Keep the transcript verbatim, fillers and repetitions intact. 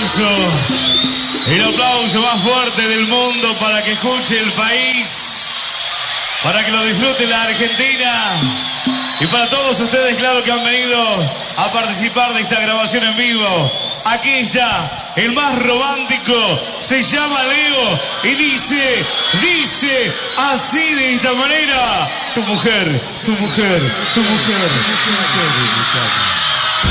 aplauso, el aplauso más fuerte del mundo para que escuche el país, para que lo disfrute la Argentina y para todos ustedes, claro, que han venido a participar de esta grabación en vivo. Aquí está el más romántico, se llama Leo y dice, dice así de esta manera: tu mujer, tu mujer, tu mujer, tu mujer, tu mujer.